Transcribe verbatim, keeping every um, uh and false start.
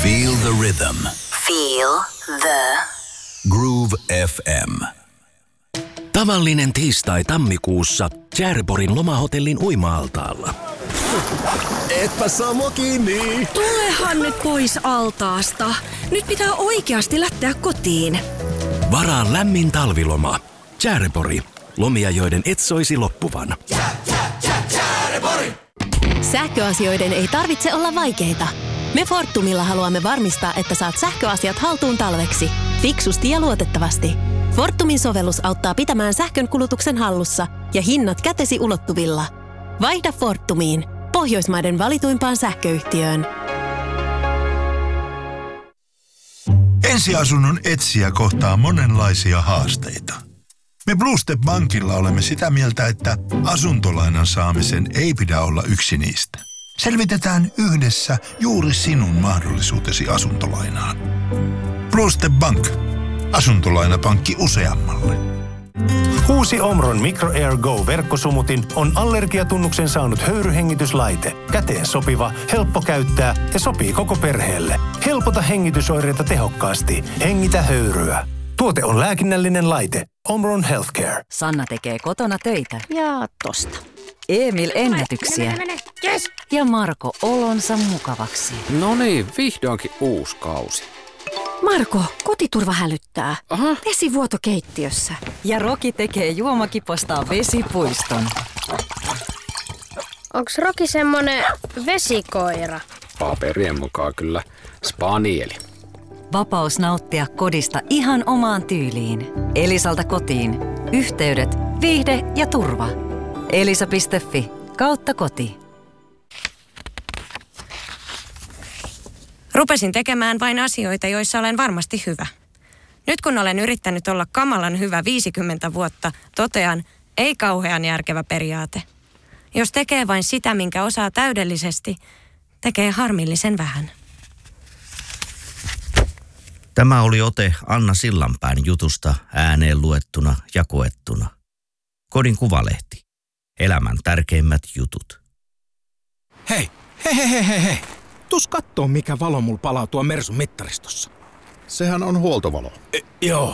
Feel the rhythm. Feel the Groove F M. Tavallinen tiistai tammikuussa Tjäreborgin lomahotellin uima-altaalla. Etpä saa mua kiinni. Tulehan nyt pois altaasta. Nyt pitää oikeasti lähteä kotiin. Varaa lämmin talviloma. Tjäreborg. Lomia, joiden et soisi loppuvan. Sähköasioiden ei tarvitse olla vaikeita. Me Fortumilla haluamme varmistaa, että saat sähköasiat haltuun talveksi. Fiksusti ja luotettavasti. Fortumin sovellus auttaa pitämään sähkön kulutuksen hallussa ja hinnat kätesi ulottuvilla. Vaihda Fortumiin, Pohjoismaiden valituimpaan sähköyhtiöön. Ensiasunnon etsijä kohtaa monenlaisia haasteita. Me Bluestep Bankilla olemme sitä mieltä, että asuntolainan saamisen ei pidä olla yksi niistä. Selvitetään yhdessä juuri sinun mahdollisuutesi asuntolainaan. Bluestep Bank. Asuntolainapankki useammalle. Uusi Omron Micro Air Go-verkkosumutin on allergiatunnuksen saanut höyryhengityslaite. Käteen sopiva, helppo käyttää ja sopii koko perheelle. Helpota hengitysoireita tehokkaasti. Hengitä höyryä. Tuote on lääkinnällinen laite. Omron Healthcare. Sanna tekee kotona töitä. Ja tosta. Emil ennätyksiä. Mene, mene, mene. Yes. Ja Marko olonsa mukavaksi. No niin, vihdoinkin uusi kausi. Marko, kotiturva hälyttää. Aha. Vesivuoto keittiössä. Ja Roki tekee juomakipostaan vesipuiston. Onks Roki semmonen vesikoira? Paperien mukaan kyllä spanieli. Vapaus nauttia kodista ihan omaan tyyliin. Elisalta kotiin. Yhteydet, viihde ja turva. Elisa piste fi kautta koti. Rupesin tekemään vain asioita, joissa olen varmasti hyvä. Nyt kun olen yrittänyt olla kamalan hyvä viisikymmentä vuotta, totean, ei kauhean järkevä periaate. Jos tekee vain sitä, minkä osaa täydellisesti, tekee harmillisen vähän. Tämä oli ote Anna Sillanpään jutusta ääneen luettuna ja koettuna. Kodin Kuvalehti. Elämän tärkeimmät jutut. Hei, hei, hei, hei, hei, hei. Tuus kattoo, mikä valo mulla palaa tuo Mersun mittaristossa. Sehän on huoltovalo. E, joo,